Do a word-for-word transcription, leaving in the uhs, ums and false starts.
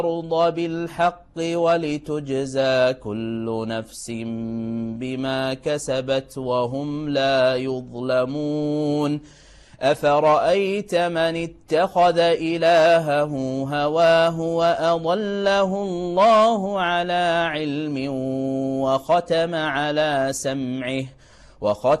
الأرض بالحق ولتجزى كل نفس بما كسبت وهم لا يظلمون أفرأيت من اتخذ إلهه هواه وأضله الله على علم وختم على سمعه وختم